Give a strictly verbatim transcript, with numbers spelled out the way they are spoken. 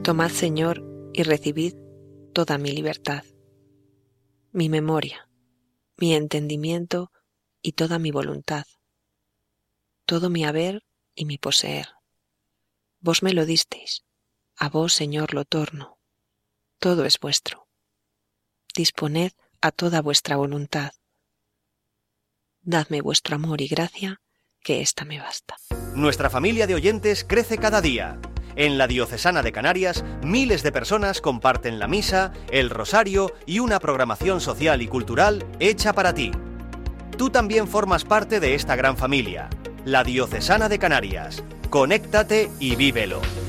Tomad, Señor, y recibid toda mi libertad, mi memoria, mi entendimiento y toda mi voluntad, todo mi haber y mi poseer. Vos me lo disteis, a vos, Señor, lo torno. Todo es vuestro. Disponed a toda vuestra voluntad. Dadme vuestro amor y gracia, que ésta me basta. Nuestra familia de oyentes crece cada día. En la Diocesana de Canarias, miles de personas comparten la misa, el rosario y una programación social y cultural hecha para ti. Tú también formas parte de esta gran familia, la Diocesana de Canarias. Conéctate y vívelo.